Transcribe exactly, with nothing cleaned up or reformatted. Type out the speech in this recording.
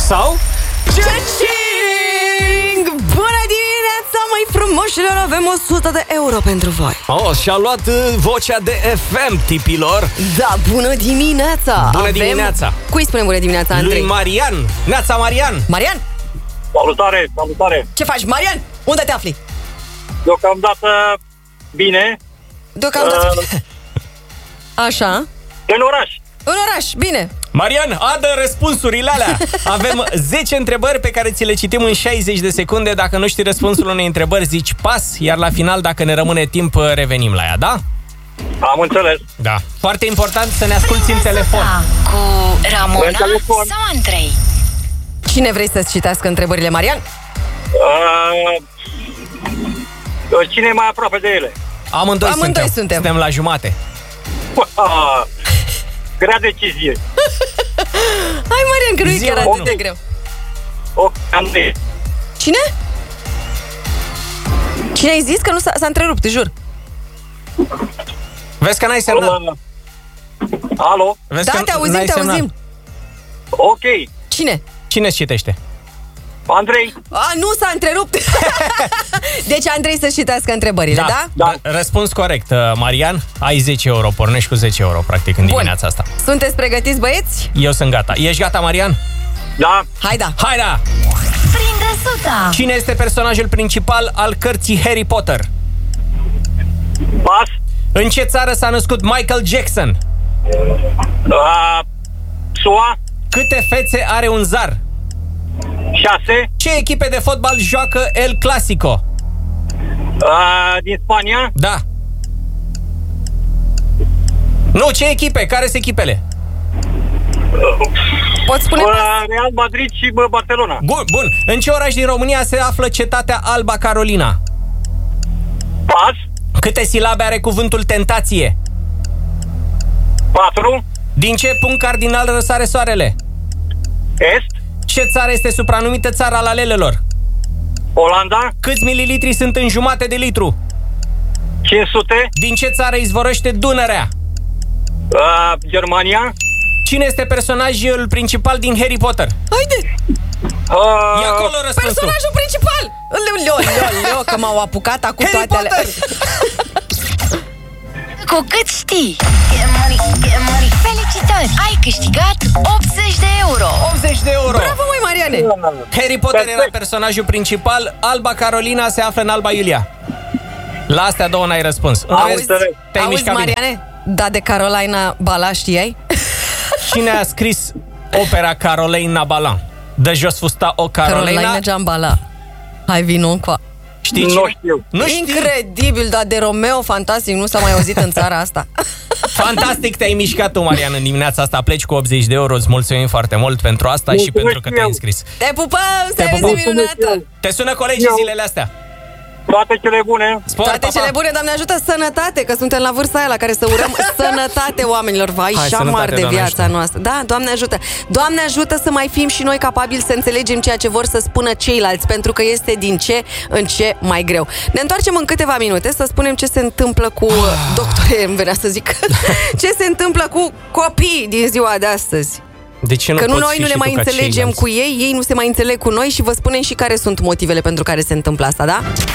Sau? Cha-ching! Bună dimineața, mai frumoșilor! Avem o sută de euro pentru voi. Oh, și-a luat uh, vocea de F M, tipilor. Da, bună dimineața! Bună Avem... dimineața! Cui spunem bună dimineața, Andrei? Lui Marian. Neața, Marian! Marian? Salutare, salutare! Ce faci, Marian? Unde te afli? Deocamdată bine. Deocamdată... Uh, Așa. În oraș. În oraș, bine. Marian, adă răspunsurile alea. Avem zece întrebări pe care ți le citim în șaizeci de secunde. Dacă nu știi răspunsul unei întrebări, zici pas. Iar la final, dacă ne rămâne timp, revenim la ea, da? Am înțeles. Da. Foarte important să ne asculti în telefon. Cu Ramona sau Andrei? Cine vrei să-ți citească întrebările, Marian? Uh, cine e mai aproape de ele? Amândoi, Amândoi suntem. suntem. Suntem la jumate. Uh, grea decizie. Hai, Marian, că nu e Zi chiar unul. atât de greu. O, Andrei. Cine? Cine ai zis? Că nu s-a, s-a întrerupt, te jur. Vezi că n-ai semnat. Uh, alo? Vezi Da, că te auzim, n-ai te semnat. auzim. Ok. Cine? Cine citește? Andrei. A, nu s-a întrerupt. Deci Andrei să citească întrebările, da? Da. R- Răspuns corect, uh, Marian. Ai zece euro, pornești cu zece euro, practic, în dimineața asta. Sunteți pregătiți, băieți? Eu sunt gata. Ești gata, Marian? Da. Hai, da. Hai, da! Prinde suta! Cine este personajul principal al cărții Harry Potter? Pas. În ce țară s-a născut Michael Jackson? Uh, S U A. Câte fețe are un zar? șase. Ce echipe de fotbal joacă El Clasico? Uh, din Spania. Da. Nu, ce echipe? Care sunt echipele? Poți spune Uh, pas? Real Madrid și bă, Barcelona. Bun, bun. În ce oraș din România se află cetatea Alba Carolina? Pas. Câte silabe are cuvântul tentație? patru. Din ce punct cardinal răsare soarele? Est. Ce țară este supranumită țara lalelelor? Olanda. Câți mililitri sunt în jumate de litru? cinci sute. Din ce țară izvorăște Dunărea? Uh, Germania. Cine este personajul principal din Harry Potter? Haide! Uh, E acolo răspunsul. Personajul principal! Leo, leo, leo, leo, că m-au apucat acum Harry toate Potter! alea. Cu cât știi? Get money, get money. Felicitări! Ai câștigat optzeci de euro. optzeci de euro. Bravo, măi, Mariane! Harry Potter Perfect. era personajul principal. Alba Carolina se află în Alba Iulia. La astea două n-ai răspuns. În Am rest, înțeles. te-ai Auzi, mișcat bine. Mariane? Da, de Carolina Bala, știai? Cine a scris opera Carolina Balan? De jos fusta o Carolina. Carolina Giambala. Hai, vino încoa. Știi Nu cine? știu. Nu știi? Incredibil, dar de Romeo fantastic nu s-a mai auzit în țara asta. Fantastic, te-ai mișcat tu, Marian, în dimineața asta. Pleci cu optzeci de euro. Îți mulțumim foarte mult pentru asta. Mulțumesc și pentru că te-ai eu. înscris. Te pupăm, Te să pupăm. vezi minunată! Te sună colegii Eu. zilele astea. Toate cele bune. Spor, Toate pa, pa. cele bune, Doamne ajută, sănătate, că suntem la vârsta aia la care să urăm sănătate oamenilor. Vai, Hai, șamar sănătate, de Doamne viața ajută. noastră. Da, Doamne ajută. Doamne ajută să mai fim și noi capabili să înțelegem ceea ce vor să spună ceilalți, pentru că este din ce în ce mai greu. Ne întoarcem în câteva minute să spunem ce se întâmplă cu doctore, îmi venea să zic. Ce se întâmplă cu copiii din ziua de astăzi. De ce nu Că nu poți noi fi nu ne și mai tu ca înțelegem ceilalți? cu ei, ei nu se mai înțeleg cu noi și vă spunem și care sunt motivele pentru care se întâmplă asta, da?